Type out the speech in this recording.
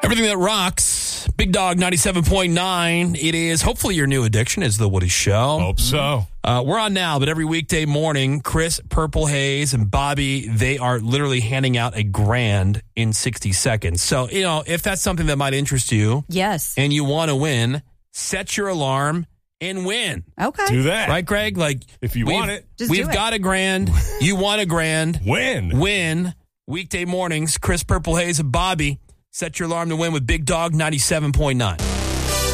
Everything that rocks. Big Dog 97.9. It is hopefully your new addiction is The Woody Show. Hope so. We're on now, but every weekday morning, Chris, Purple Haze, and Bobby, they are literally handing out $1,000 in 60 seconds. So, if that's something that might interest you. Yes. And you want to win, set your alarm and win. Okay. Do that. Right, Greg? If you want it. We've got $1,000. You want $1,000. Win. Weekday mornings, Chris, Purple Haze, and Bobby. Set your alarm to win with Big Dog 97.9.